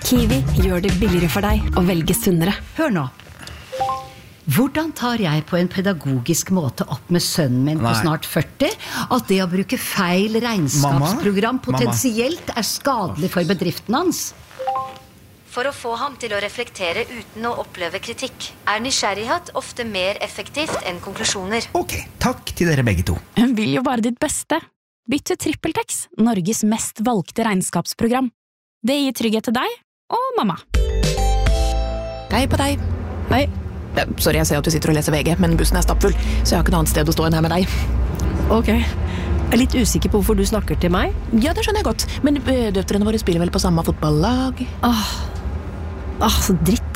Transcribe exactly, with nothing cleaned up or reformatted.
Kiwi gjør det billigere for deg å velge sunnere. Hør nå. Hvordan tar jeg på en pedagogisk måte opp med sønnen min på Nei. snart førti at det å bruke feil regnskapsprogram Mamma? potensielt er skadelig for bedriften hans? For å få ham til å reflektere uten å oppleve kritikk, er nysgjerrighet ofte mer effektivt enn konklusjoner. Ok, takk til dere begge to. Hun vil jo bare ditt beste. Bytt til TrippelTex, Norges mest valgte regnskapsprogram. Det gir trygghet til deg og mamma. Hei på deg. Hei. Ja, sorry, jeg ser at du sitter og leser V G, men bussen er stappfull, så jeg har ikke noe annet sted å stå enn her med deg. Ok. Jeg er litt usikker på hvorfor du snakker til meg. Ja, det skjønner jeg godt, men døtrene våre spiller vel på samme fotballag? Åh, Åh så dritt.